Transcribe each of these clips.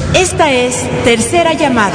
Esta es Tercera Llamada.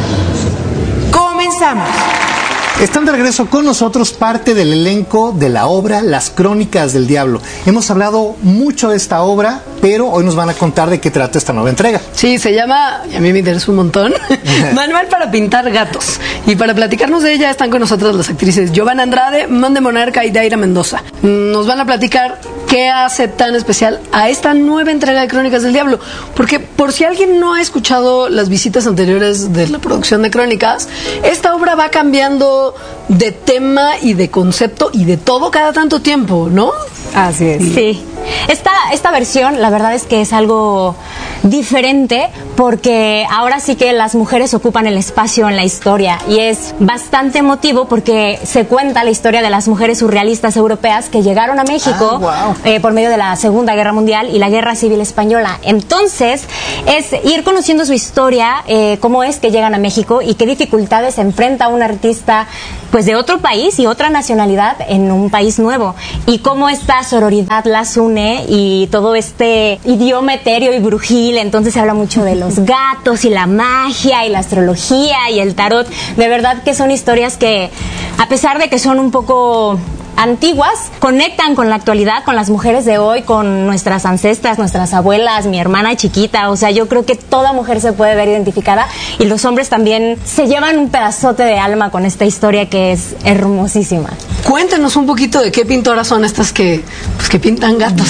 Comenzamos. Están de regreso con nosotros parte del elenco de la obra Las Crónicas del Diablo. Hemos hablado mucho de esta obra, pero hoy nos van a contar de qué trata esta nueva entrega. Sí, se llama, y a mí me interesa un montón, Manual para pintar gatos. Y para platicarnos de ella están con nosotros las actrices Giovanna Andrade, Monde Monarca y Daira Mendoza. Nos van a platicar qué hace tan especial a esta nueva entrega de Crónicas del Diablo. Porque por si alguien no ha escuchado las visitas anteriores de la producción de Crónicas, esta obra va cambiando de tema y de concepto y de todo cada tanto tiempo, ¿no? Así es. Sí. Esta versión, la verdad es que es algo diferente porque ahora sí que las mujeres ocupan el espacio en la historia y es bastante emotivo porque se cuenta la historia de las mujeres surrealistas europeas que llegaron a México por medio de la Segunda Guerra Mundial y la Guerra Civil Española. Entonces, es ir conociendo su historia, cómo es que llegan a México y qué dificultades enfrenta un artista pues de otro país y otra nacionalidad en un país nuevo y cómo esta sororidad las une y todo este idioma etéreo y brujil. Entonces se habla mucho de los gatos y la magia y la astrología y el tarot. De verdad que son historias que, a pesar de que son un poco antiguas, conectan con la actualidad, con las mujeres de hoy, con nuestras ancestras, nuestras abuelas, mi hermana chiquita. O sea, yo creo que toda mujer se puede ver identificada y los hombres también se llevan un pedazote de alma con esta historia que es hermosísima. Cuéntenos un poquito de qué pintoras son estas que pintan gatos.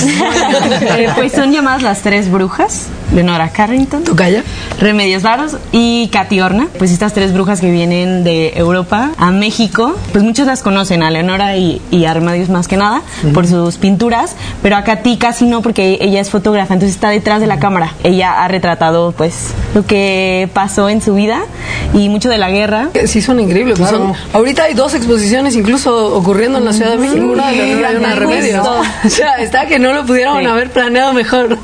Pues son llamadas las tres brujas: Leonora Carrington, Tocaya, Remedios Varo y Katy Horna. Pues estas tres brujas que vienen de Europa a México, pues muchos las conocen, a Leonora y a Remedios más que nada, por sus pinturas, pero a Katy casi no, porque ella es fotógrafa, entonces está detrás de la cámara. Ella ha retratado pues lo que pasó en su vida y mucho de la guerra. Sí, son increíbles. Claro. Ahorita hay 2 exposiciones incluso ocurriendo en la Ciudad de México, una de Leonora y una de Remedios. O sea, está que no lo pudieron haber planeado mejor.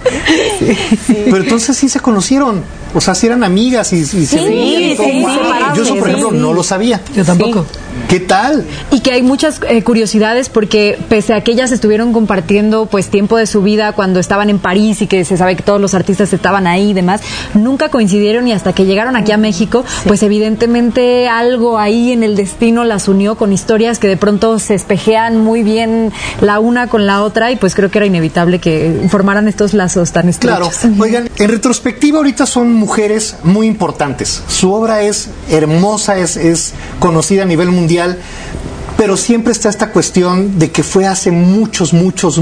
Pero entonces sí se conocieron, o sea, sí eran amigas y se veían y todo. Yo eso, por ejemplo, no lo sabía. Yo tampoco. ¿Qué tal? Y que hay muchas curiosidades porque pese a que ellas estuvieron compartiendo pues tiempo de su vida cuando estaban en París y que se sabe que todos los artistas estaban ahí y demás, nunca coincidieron y hasta que llegaron aquí a México, pues evidentemente algo ahí en el destino las unió con historias que de pronto se espejean muy bien la una con la otra y pues creo que era inevitable que formaran estos lazos tan estrechos. Claro. Oigan, en retrospectiva ahorita son mujeres muy importantes. Su obra es hermosa, es conocida a nivel mundial, pero siempre está esta cuestión de que fue hace muchos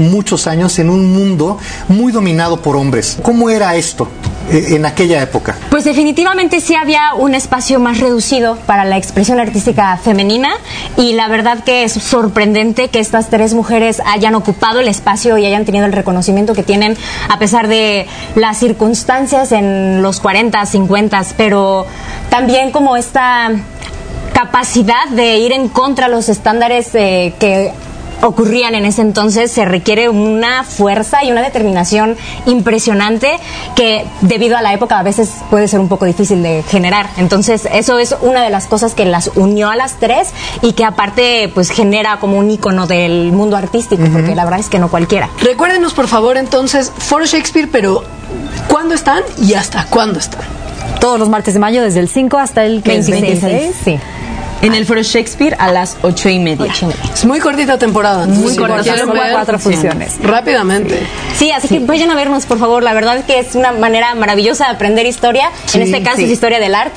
años en un mundo muy dominado por hombres. ¿Cómo era esto en aquella época? Pues definitivamente sí había un espacio más reducido para la expresión artística femenina y la verdad que es sorprendente que estas tres mujeres hayan ocupado el espacio y hayan tenido el reconocimiento que tienen a pesar de las circunstancias en los 40, 50, pero también como esta capacidad de ir en contra de los estándares que ocurrían en ese entonces. Se requiere una fuerza y una determinación impresionante que debido a la época a veces puede ser un poco difícil de generar. Entonces eso es una de las cosas que las unió a las tres y que aparte pues genera como un ícono del mundo artístico, porque la verdad es que no cualquiera. Recuérdenos por favor entonces Foro Shakespeare, pero ¿cuándo están y hasta cuándo están? Todos los martes de mayo desde el 5 hasta el 26. Sí. En el Foro Shakespeare a las 8:30. Es muy cortita temporada. Muy cortita, son 4 funciones. Rápidamente. Sí, así que vayan a vernos, por favor. La verdad es que es una manera maravillosa de aprender historia. En este caso es historia del arte.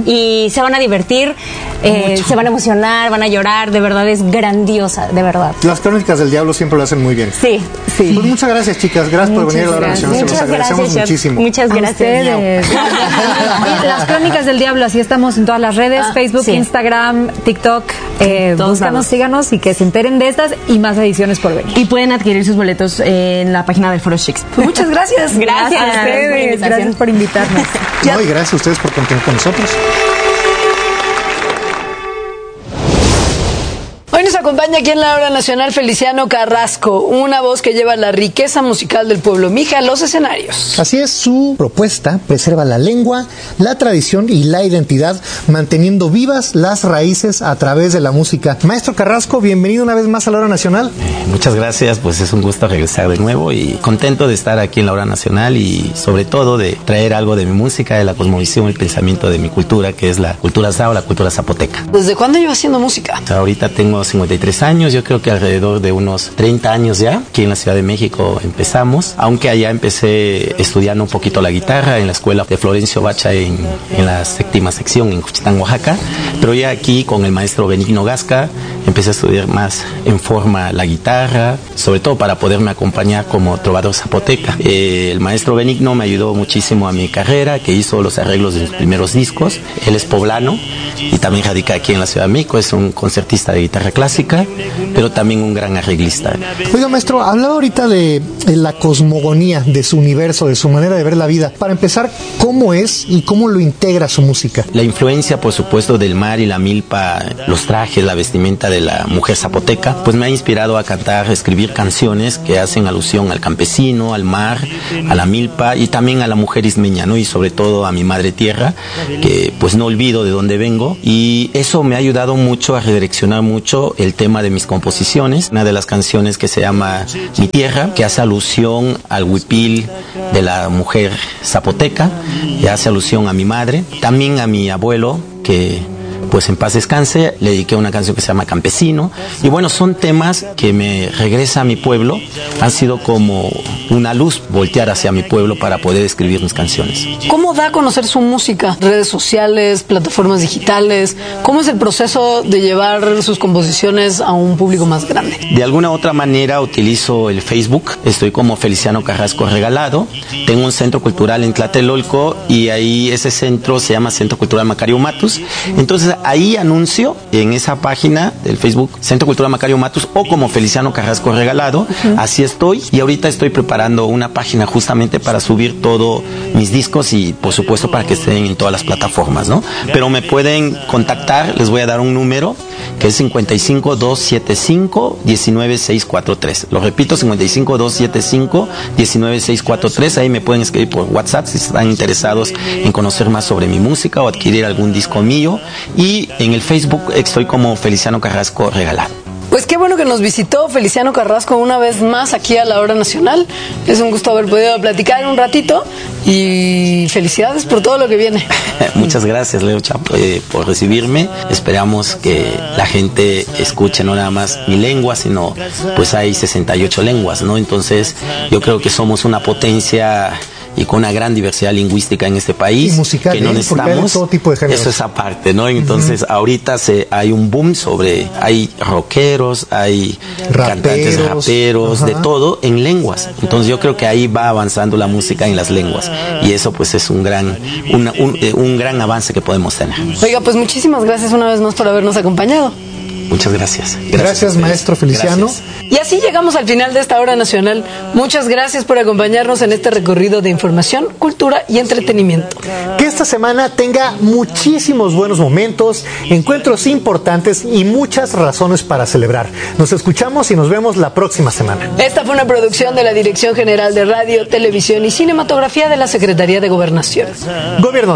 Y se van a divertir, se van a emocionar, van a llorar. De verdad es grandiosa, de verdad. Las Crónicas del Diablo siempre lo hacen muy bien. Sí. Pues muchas gracias, chicas. Gracias por venir a la grabación. Se los agradecemos muchísimo. Muchas gracias. Las Crónicas del Diablo, así estamos en todas las redes, Facebook, Instagram, TikTok, búscanos, síganos y que se enteren de estas y más ediciones por venir. Y pueden adquirir sus boletos en la página del Foro Shakespeare. Pues muchas gracias. Gracias a ustedes. Gracias por invitarnos. No, y gracias a ustedes por continuar con nosotros. Hoy nos acompaña acompaña aquí en la Hora Nacional Feliciano Carrasco, una voz que lleva la riqueza musical del pueblo mija a los escenarios. Así es, su propuesta preserva la lengua, la tradición y la identidad, manteniendo vivas las raíces a través de la música. Maestro Carrasco, bienvenido una vez más a la Hora Nacional. Muchas gracias, pues es un gusto regresar de nuevo y contento de estar aquí en la Hora Nacional y sobre todo de traer algo de mi música, de la cosmovisión, el pensamiento de mi cultura, que es la cultura sao, la cultura zapoteca. ¿Desde cuándo lleva haciendo música? Ahorita tengo 53 años, yo creo que alrededor de unos 30 años ya. Aquí en la Ciudad de México empezamos, aunque allá empecé estudiando un poquito la guitarra en la escuela de Florencio Bacha en la séptima sección en Juchitán, Oaxaca, pero ya aquí con el maestro Benigno Gasca empecé a estudiar más en forma la guitarra, sobre todo para poderme acompañar como trovador zapoteca. El maestro Benigno me ayudó muchísimo a mi carrera, que hizo los arreglos de mis primeros discos. Él es poblano y también radica aquí en la Ciudad de México, es un concertista de guitarra clásica, pero también un gran arreglista. Oiga, maestro, hablaba ahorita de la cosmogonía de su universo, de su manera de ver la vida. Para empezar, ¿cómo es y cómo lo integra su música? La influencia, por supuesto, del mar y la milpa, los trajes, la vestimenta de la mujer zapoteca, pues me ha inspirado a cantar, a escribir canciones que hacen alusión al campesino, al mar, a la milpa y también a la mujer ismeña, ¿no? Y sobre todo a mi madre tierra, que pues no olvido de dónde vengo, y eso me ha ayudado mucho a redireccionar mucho el tema de mis composiciones. Una de las canciones que se llama Mi Tierra, que hace alusión al huipil de la mujer zapoteca, y hace alusión a mi madre, también a mi abuelo, que pues en paz descanse, le dediqué una canción que se llama Campesino, y bueno, son temas que me regresa a mi pueblo, han sido como una luz voltear hacia mi pueblo para poder escribir mis canciones. ¿Cómo da a conocer su música? Redes sociales, plataformas digitales, ¿cómo es el proceso de llevar sus composiciones a un público más grande? De alguna otra manera utilizo el Facebook, estoy como Feliciano Carrasco Regalado, tengo un centro cultural en Tlatelolco y ahí ese centro se llama Centro Cultural Macario Matus, entonces ahí anuncio en esa página del Facebook Centro Cultural Macario Matus o como Feliciano Carrasco Regalado, así estoy, y ahorita estoy preparando una página justamente para subir todos mis discos y por supuesto para que estén en todas las plataformas, ¿no? Pero me pueden contactar, les voy a dar un número que es 55-275-19643. Lo repito, 55-275-19643. Ahí me pueden escribir por WhatsApp si están interesados en conocer más sobre mi música o adquirir algún disco mío. Y en el Facebook estoy como Feliciano Carrasco Regalado. Pues qué bueno que nos visitó Feliciano Carrasco una vez más aquí a la Hora Nacional. Es un gusto haber podido platicar un ratito y felicidades por todo lo que viene. Muchas gracias, Leo Chapo, por recibirme. Esperamos que la gente escuche no nada más mi lengua, sino pues hay 68 lenguas, ¿no? Entonces yo creo que somos una potencia y con una gran diversidad lingüística en este país, y musical, que no necesitamos todo tipo de géneros. Eso es aparte, ¿no? Entonces ahorita hay un boom hay rockeros, hay cantantes raperos, de todo en lenguas. Entonces yo creo que ahí va avanzando la música en las lenguas y eso pues es un gran avance que podemos tener. Oiga, pues muchísimas gracias una vez más por habernos acompañado. Muchas gracias. Gracias, maestro Feliciano. Gracias. Y así llegamos al final de esta Hora Nacional. Muchas gracias por acompañarnos en este recorrido de información, cultura y entretenimiento. Que esta semana tenga muchísimos buenos momentos, encuentros importantes y muchas razones para celebrar. Nos escuchamos y nos vemos la próxima semana. Esta fue una producción de la Dirección General de Radio, Televisión y Cinematografía de la Secretaría de Gobernación. Gobierno